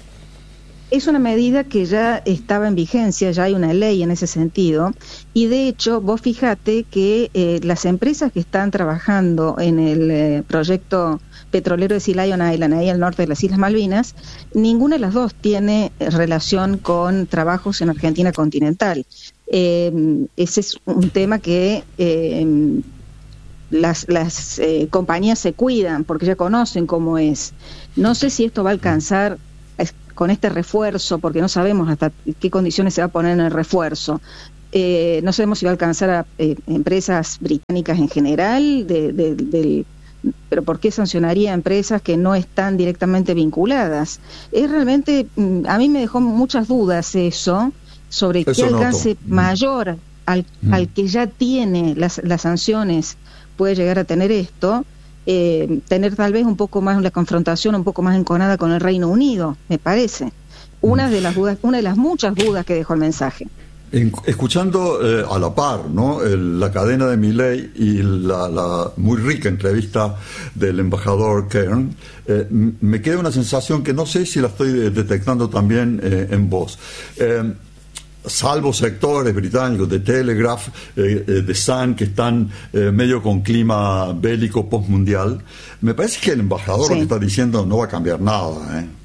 Es una medida que ya estaba en vigencia, ya hay una ley en ese sentido, y de hecho vos fíjate que eh, las empresas que están trabajando en el eh, proyecto petrolero de Sea Lion Island, ahí al norte de las Islas Malvinas, ninguna de las dos tiene relación con trabajos en Argentina continental. Eh, ese es un tema que... Eh, las, las eh, compañías se cuidan porque ya conocen cómo es. No sé si esto va a alcanzar con este refuerzo, porque no sabemos hasta qué condiciones se va a poner en el refuerzo. Eh, no sabemos si va a alcanzar a eh, empresas británicas en general, de, de, de, pero ¿por qué sancionaría a empresas que no están directamente vinculadas? Es realmente, a mí me dejó muchas dudas eso, sobre eso qué alcance noto. mayor al, mm. al que ya tiene las, las sanciones puede llegar a tener esto. Eh, tener tal vez un poco más la confrontación un poco más enconada con el Reino Unido, me parece. Una de las dudas, una de las muchas dudas que dejó el mensaje. En, escuchando eh, a la par, ¿no? El, la cadena de Milei y la, la muy rica entrevista del embajador Kern, eh, me queda una sensación que no sé si la estoy detectando también eh, en vos. Eh, salvo sectores británicos de Telegraph, eh, eh, de Sun, que están eh, medio con clima bélico postmundial, me parece que el embajador sí. lo que está diciendo no va a cambiar nada, ¿eh?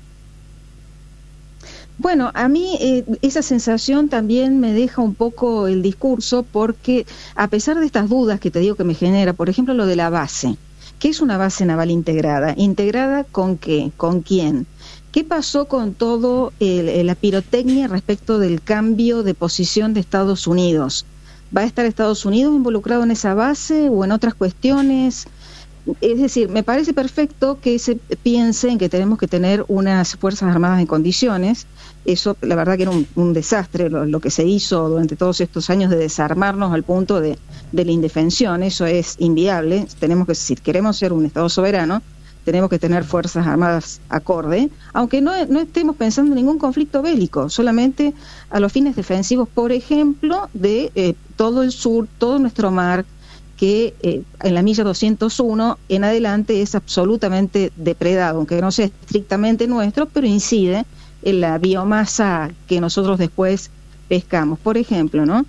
Bueno, a mí eh, esa sensación también me deja un poco el discurso, porque a pesar de estas dudas que te digo que me genera, por ejemplo lo de la base, ¿qué es una base naval integrada? ¿Integrada con qué? ¿Con quién? ¿Qué pasó con todo el, la pirotecnia respecto del cambio de posición de Estados Unidos? ¿Va a estar Estados Unidos involucrado en esa base o en otras cuestiones? Es decir, me parece perfecto que se piense en que tenemos que tener unas Fuerzas Armadas en condiciones. Eso, la verdad que era un, un desastre lo, lo que se hizo durante todos estos años de desarmarnos al punto de, de la indefensión. Eso es inviable. Tenemos que, si queremos ser un Estado soberano, tenemos que tener Fuerzas Armadas acorde, aunque no, no estemos pensando en ningún conflicto bélico, solamente a los fines defensivos, por ejemplo, de eh, todo el sur, todo nuestro mar, que eh, en la milla doscientos uno en adelante es absolutamente depredado, aunque no sea estrictamente nuestro, pero incide en la biomasa que nosotros después pescamos, por ejemplo, ¿no?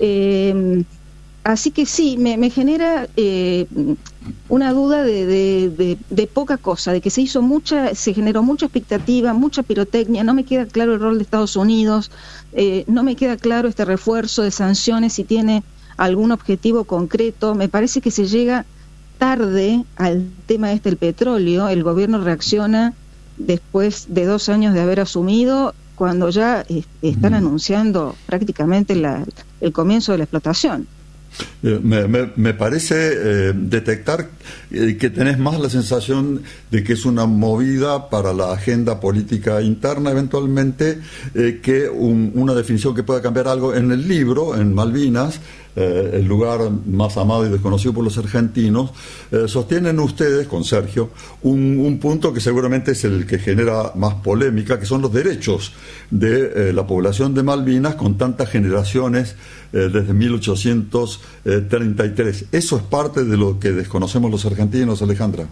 Eh, así que sí, me, me genera eh, una duda de, de, de, de poca cosa, de que se hizo mucha, se generó mucha expectativa, mucha pirotecnia. No me queda claro el rol de Estados Unidos, eh, no me queda claro este refuerzo de sanciones, si tiene algún objetivo concreto. Me parece que se llega tarde al tema este del petróleo. El gobierno reacciona después de dos años de haber asumido, cuando ya eh, están mm. anunciando prácticamente la, el comienzo de la explotación. Eh, me, me, me parece eh, detectar eh, que tenés más la sensación de que es una movida para la agenda política interna eventualmente, eh, que un, una definición que pueda cambiar algo. En el libro, en Malvinas, eh, el lugar más amado y desconocido por los argentinos, eh, sostienen ustedes, con Sergio, un, un punto que seguramente es el que genera más polémica, que son los derechos de eh, la población de Malvinas con tantas generaciones eh, desde mil ochocientos treinta y tres. ¿Eso es parte de lo que desconocemos los argentinos, Alejandra?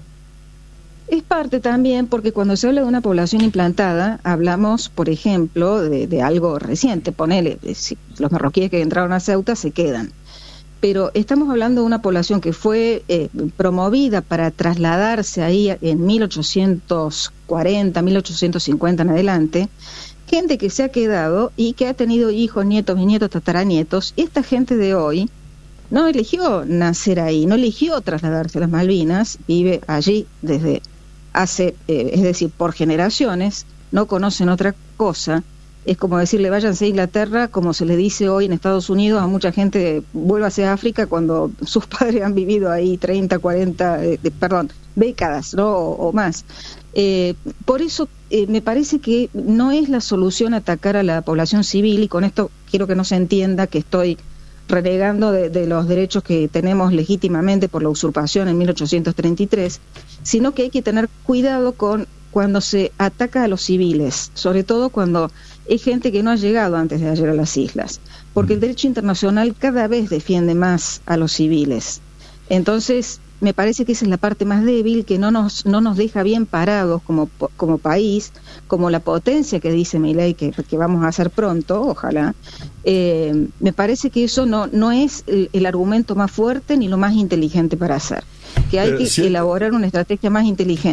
Es parte también, porque cuando se habla de una población implantada, hablamos, por ejemplo, de, de algo reciente. Ponele, si los marroquíes que entraron a Ceuta se quedan. Pero estamos hablando de una población que fue eh, promovida para trasladarse ahí en mil ochocientos cuarenta, mil ochocientos cincuenta en adelante. Gente que se ha quedado y que ha tenido hijos, nietos, bisnietos, tataranietos. Esta gente de hoy no eligió nacer ahí, no eligió trasladarse a las Malvinas, vive allí desde hace, eh, es decir, por generaciones, no conocen otra cosa. Es como decirle, váyanse a Inglaterra, como se le dice hoy en Estados Unidos a mucha gente, vuélvase a África, cuando sus padres han vivido ahí treinta, cuarenta, eh, perdón, décadas, ¿no? O, o más. Eh, por eso eh, me parece que no es la solución atacar a la población civil, y con esto quiero que no se entienda que estoy renegando de, de los derechos que tenemos legítimamente por la usurpación en mil ochocientos treinta y tres, sino que hay que tener cuidado con cuando se ataca a los civiles, sobre todo cuando hay gente que no ha llegado antes de ayer a las islas, porque el derecho internacional cada vez defiende más a los civiles. Entonces, me parece que esa es la parte más débil, que no nos no nos deja bien parados como como país, como la potencia que dice Milei que, que vamos a hacer pronto, ojalá. Eh, me parece que eso no no es el, el argumento más fuerte ni lo más inteligente para hacer, que hay eh, que sí. elaborar una estrategia más inteligente.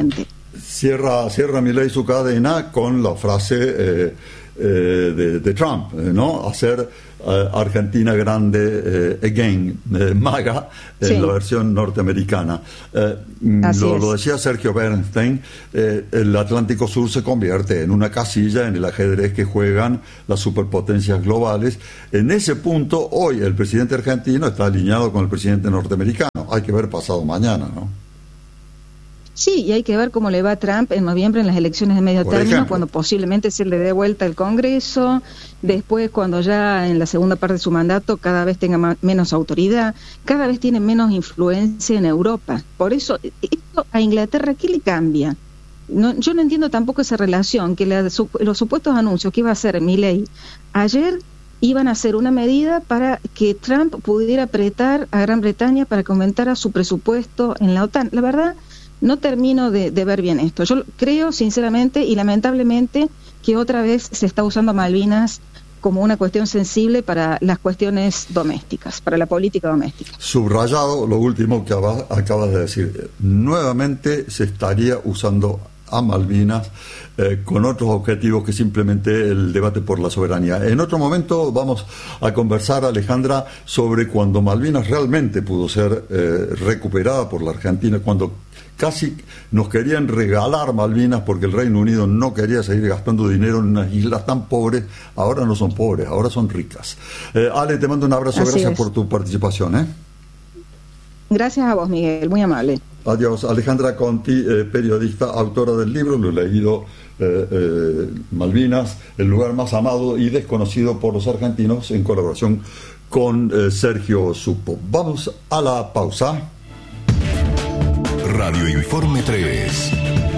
cierra, cierra Milei su cadena con la frase eh, eh, de, de Trump, eh, ¿no? Hacer eh, Argentina grande eh, again, eh, MAGA, en sí. la versión norteamericana. Eh, lo, lo decía Sergio Bernstein, eh, el Atlántico Sur se convierte en una casilla en el ajedrez que juegan las superpotencias globales. En ese punto, hoy el presidente argentino está alineado con el presidente norteamericano. Hay que ver pasado mañana, ¿no? Sí, y hay que ver cómo le va a Trump en noviembre en las elecciones de medio Por término, ejemplo. cuando posiblemente se le dé vuelta el Congreso, después cuando ya en la segunda parte de su mandato cada vez tenga más, menos autoridad, cada vez tiene menos influencia en Europa. Por eso, esto a Inglaterra, ¿qué le cambia? No, yo no entiendo tampoco esa relación, que la, su, los supuestos anuncios que iba a hacer Milei ayer iban a hacer una medida para que Trump pudiera apretar a Gran Bretaña para que aumentara su presupuesto en la OTAN. La verdad, no termino de, de ver bien esto. Yo creo, sinceramente y lamentablemente, que otra vez se está usando Malvinas como una cuestión sensible para las cuestiones domésticas, para la política doméstica. Subrayado lo último que acabas de decir. Nuevamente se estaría usando a Malvinas eh, con otros objetivos que simplemente el debate por la soberanía. En otro momento vamos a conversar, Alejandra, sobre cuando Malvinas realmente pudo ser eh, recuperada por la Argentina, cuando casi nos querían regalar Malvinas porque el Reino Unido no quería seguir gastando dinero en unas islas tan pobres. Ahora no son pobres, ahora son ricas. Eh, Ale, te mando un abrazo, Así gracias es. por tu participación. ¿eh? Gracias a vos, Miguel, muy amable. Adiós. Alejandra Conti, eh, periodista, autora del libro, lo he leído, eh, eh, Malvinas, el lugar más amado y desconocido por los argentinos, en colaboración con eh, Sergio Supo. Vamos a la pausa. Radio Informe tres.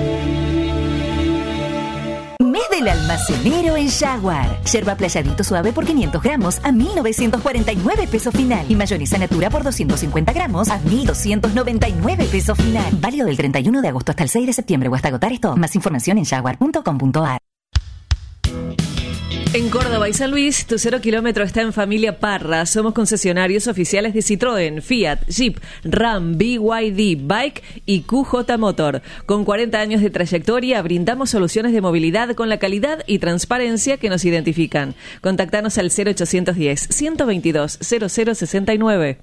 Mes del almacenero en Jaguar. Yerba playadito suave por quinientos gramos a mil novecientos cuarenta y nueve pesos final. Y mayonesa natura por doscientos cincuenta gramos a mil doscientos noventa y nueve pesos final. Válido del treinta y uno de agosto hasta el seis de septiembre o hasta agotar esto. Más información en jaguar punto com punto a r. En Córdoba y San Luis, tu cero kilómetro está en Familia Parra. Somos concesionarios oficiales de Citroën, Fiat, Jeep, Ram, B Y D, Bike y Q J Motor. Con cuarenta años de trayectoria, brindamos soluciones de movilidad con la calidad y transparencia que nos identifican. Contactanos al cero ochocientos diez, ciento veintidós, cero cero sesenta y nueve.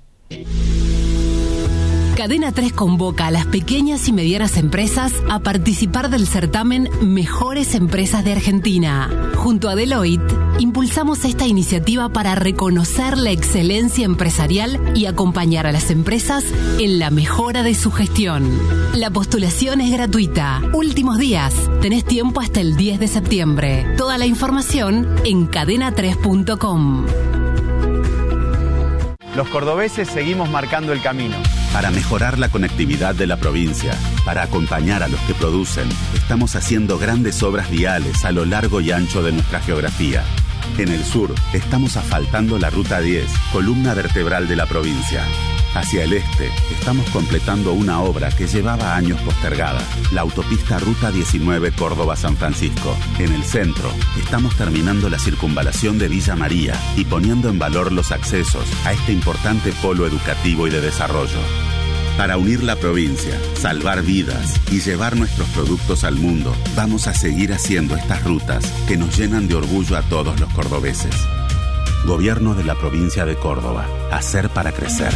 Cadena tres convoca a las pequeñas y medianas empresas a participar del certamen Mejores Empresas de Argentina. Junto a Deloitte, impulsamos esta iniciativa para reconocer la excelencia empresarial y acompañar a las empresas en la mejora de su gestión. La postulación es gratuita. Últimos días. Tenés tiempo hasta el diez de septiembre. Toda la información en cadena tres punto com. Los cordobeses seguimos marcando el camino. Para mejorar la conectividad de la provincia, para acompañar a los que producen, estamos haciendo grandes obras viales a lo largo y ancho de nuestra geografía. En el sur, estamos asfaltando la Ruta diez, columna vertebral de la provincia. Hacia el este, estamos completando una obra que llevaba años postergada, la autopista Ruta diecinueve Córdoba-San Francisco. En el centro, estamos terminando la circunvalación de Villa María y poniendo en valor los accesos a este importante polo educativo y de desarrollo. Para unir la provincia, salvar vidas y llevar nuestros productos al mundo, vamos a seguir haciendo estas rutas que nos llenan de orgullo a todos los cordobeses. Gobierno de la provincia de Córdoba. Hacer para crecer.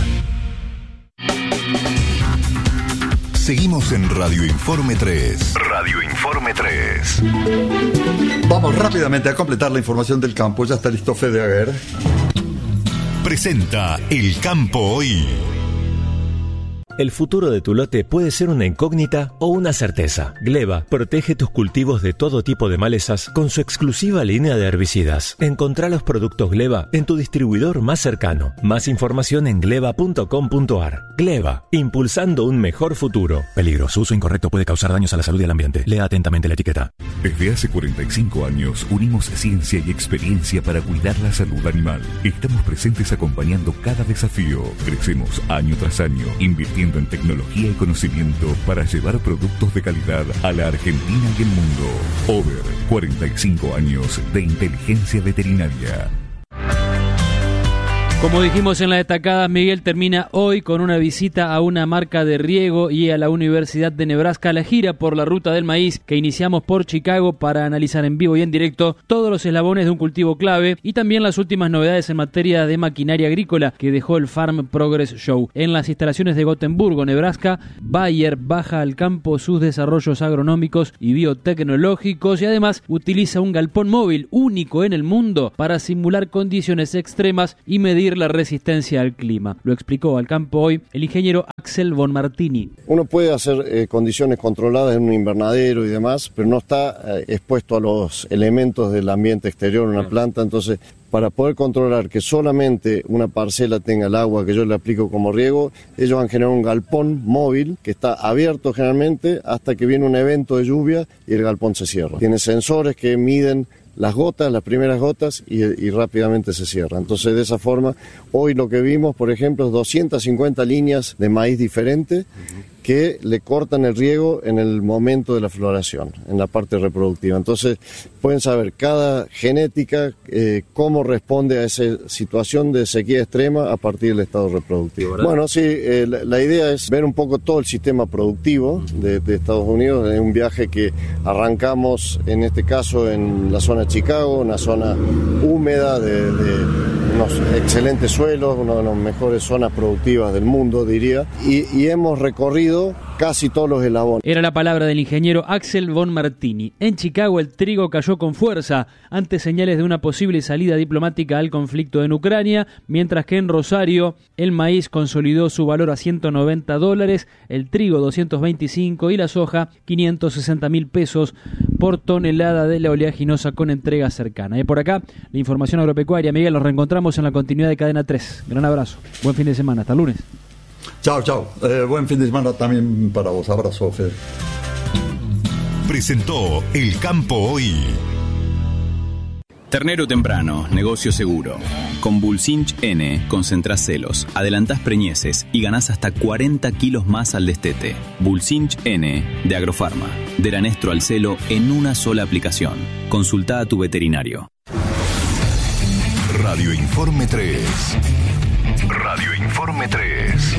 Seguimos en Radio Informe tres. Radio Informe tres. Vamos rápidamente a completar la información del campo. Ya está listo Fede Aguer. Presenta El Campo Hoy. El futuro de tu lote puede ser una incógnita o una certeza. Gleba protege tus cultivos de todo tipo de malezas con su exclusiva línea de herbicidas. Encontrá los productos Gleba en tu distribuidor más cercano. Más información en gleba punto com punto a r. Gleba, impulsando un mejor futuro. Peligro, su uso incorrecto puede causar daños a la salud y al ambiente. Lea atentamente la etiqueta. Desde hace cuarenta y cinco años unimos ciencia y experiencia para cuidar la salud animal. Estamos presentes acompañando cada desafío. Crecemos año tras año, invirtiendo en tecnología y conocimiento para llevar productos de calidad a la Argentina y el mundo. Over, cuarenta y cinco años de inteligencia veterinaria. Como dijimos en la destacada, Miguel termina hoy con una visita a una marca de riego y a la Universidad de Nebraska. La gira por la ruta del maíz que iniciamos por Chicago para analizar en vivo y en directo todos los eslabones de un cultivo clave y también las últimas novedades en materia de maquinaria agrícola que dejó el Farm Progress Show. En las instalaciones de Gotemburgo, Nebraska, Bayer baja al campo sus desarrollos agronómicos y biotecnológicos y además utiliza un galpón móvil único en el mundo para simular condiciones extremas y medir la resistencia al clima. Lo explicó al campo hoy el ingeniero Axel von Martini. Uno puede hacer eh, condiciones controladas en un invernadero y demás, pero no está eh, expuesto a los elementos del ambiente exterior en una planta, entonces para poder controlar que solamente una parcela tenga el agua que yo le aplico como riego, ellos han generado un galpón móvil que está abierto generalmente hasta que viene un evento de lluvia y el galpón se cierra. Tiene sensores que miden las gotas, las primeras gotas y, y rápidamente se cierra. Entonces de esa forma, hoy lo que vimos, por ejemplo, es doscientas cincuenta líneas de maíz diferentes que le cortan el riego en el momento de la floración, en la parte reproductiva. Entonces pueden saber cada genética eh, cómo responde a esa situación de sequía extrema a partir del estado reproductivo. ¿Verdad? Bueno, sí, eh, la, la idea es ver un poco todo el sistema productivo de, de Estados Unidos. Es un viaje que arrancamos, en este caso, en la zona de Chicago, una zona húmeda de, de unos excelentes suelos, una de las mejores zonas productivas del mundo, diría, y, y hemos recorrido casi todos los eslabones. Era la palabra del ingeniero Axel von Martini. En Chicago el trigo cayó con fuerza ante señales de una posible salida diplomática al conflicto en Ucrania, mientras que en Rosario el maíz consolidó su valor a ciento noventa dólares, el trigo doscientos veinticinco y la soja quinientos sesenta mil pesos por tonelada de la oleaginosa con entrega cercana. Y por acá la información agropecuaria. Miguel, nos reencontramos en la continuidad de Cadena tres. Gran abrazo. Buen fin de semana. Hasta el lunes. Chao, chao. Eh, buen fin de semana también para vos. Abrazo, Fede. Presentó El Campo Hoy. Ternero temprano, negocio seguro. Con Bulsinch N concentrás celos, adelantás preñeces y ganás hasta cuarenta kilos más al destete. Bulsinch N de Agrofarma. Del anestro al celo en una sola aplicación. Consultá a tu veterinario. Radio Informe tres. Radio Informe tres.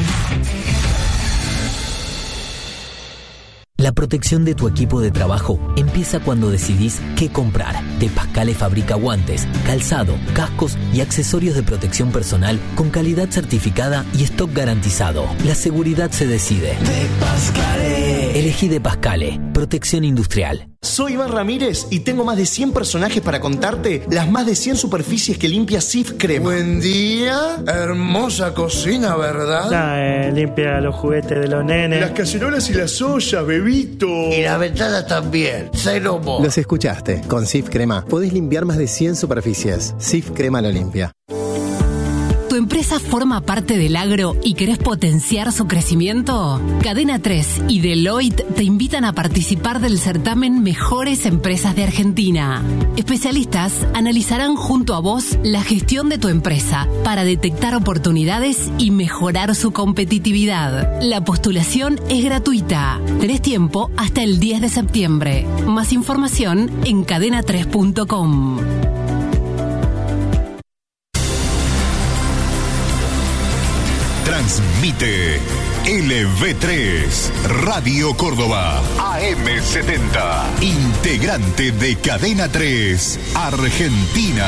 La protección de tu equipo de trabajo empieza cuando decidís qué comprar. De Pascale fabrica guantes, calzado, cascos y accesorios de protección personal con calidad certificada y stock garantizado. La seguridad se decide. De Pascale. Elegí De Pascale. Protección industrial. Soy Iván Ramírez y tengo más de cien personajes para contarte las más de cien superficies que limpia Sif Crema. Buen día, hermosa cocina, ¿verdad? Nah, eh, limpia los juguetes de los nenes. Las cacerolas y las ollas, bebito. Y las ventanas también, cero mo. Los escuchaste, con Sif Crema podés limpiar más de cien superficies. Sif Crema lo limpia. ¿Tu empresa forma parte del agro y querés potenciar su crecimiento? Cadena tres y Deloitte te invitan a participar del certamen Mejores Empresas de Argentina. Especialistas analizarán junto a vos la gestión de tu empresa para detectar oportunidades y mejorar su competitividad. La postulación es gratuita. Tenés tiempo hasta el diez de septiembre. Más información en cadena tres punto com. Transmite L V tres, Radio Córdoba, A M setenta, integrante de Cadena tres, Argentina.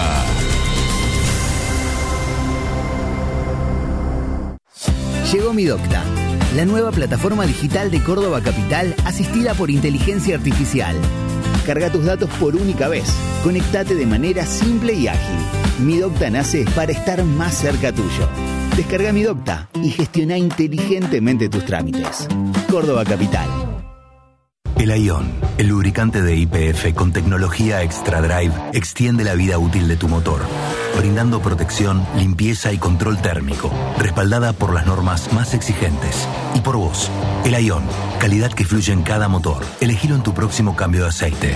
Llegó Mi Docta, la nueva plataforma digital de Córdoba Capital asistida por inteligencia artificial. Carga tus datos por única vez. Conectate de manera simple y ágil. Mi Docta nace para estar más cerca tuyo. Descarga Mi Docta y gestiona inteligentemente tus trámites. Córdoba Capital. El Ion, el lubricante de Y P F con tecnología Extra Drive, extiende la vida útil de tu motor, brindando protección, limpieza y control térmico, respaldada por las normas más exigentes. Y por vos, el Ion, calidad que fluye en cada motor. Elegilo en tu próximo cambio de aceite.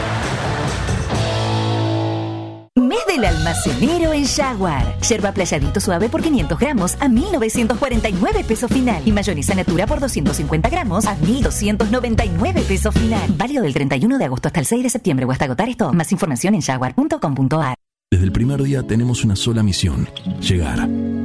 Mes del almacenero en Jaguar. Yerba playadito suave por quinientos gramos a mil novecientos cuarenta y nueve pesos final. Y mayonesa natura por doscientos cincuenta gramos a mil doscientos noventa y nueve pesos final. Válido del treinta y uno de agosto hasta el seis de septiembre o hasta agotar esto. Más información en jaguar punto com punto a r. Desde el primer día tenemos una sola misión: llegar.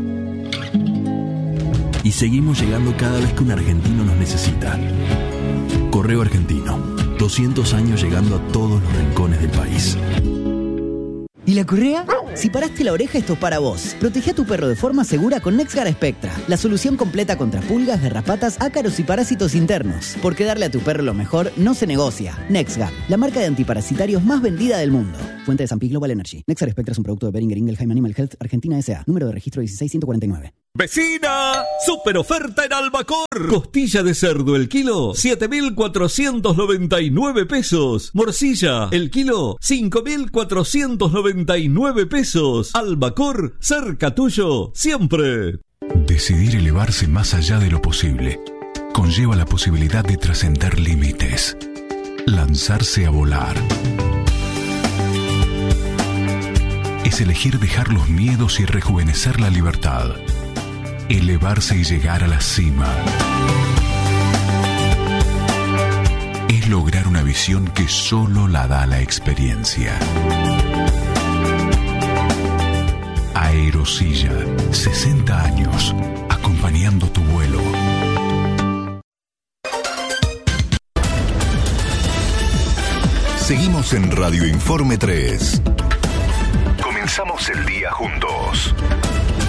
y seguimos llegando cada vez que un argentino nos necesita. Correo Argentino, doscientos años llegando a todos los rincones del país. ¿Y la correa? Si paraste la oreja, esto es para vos. Protege a tu perro de forma segura con NexGard Spectra, la solución completa contra pulgas, garrapatas, ácaros y parásitos internos. Porque darle a tu perro lo mejor no se negocia. NexGard, la marca de antiparasitarios más vendida del mundo. Fuente de San Pi Global Energy. NexGard Spectra es un producto de Boehringer Ingelheim Animal Health Argentina S A. Número de registro dieciséis ciento cuarenta y nueve. ¡Vecina! ¡Super oferta en Albacor! Costilla de cerdo el kilo, siete mil cuatrocientos noventa y nueve pesos. Morcilla el kilo, cinco mil cuatrocientos noventa y nueve pesos. Albacor, cerca tuyo, siempre. Decidir elevarse más allá de lo posible conlleva la posibilidad de trascender límites. Lanzarse a volar. Es elegir dejar los miedos y rejuvenecer la libertad. Elevarse y llegar a la cima. Es lograr una visión que solo la da la experiencia. Aerosilla, sesenta años, acompañando tu vuelo. Seguimos en Radio Informe tres. Comenzamos el día juntos.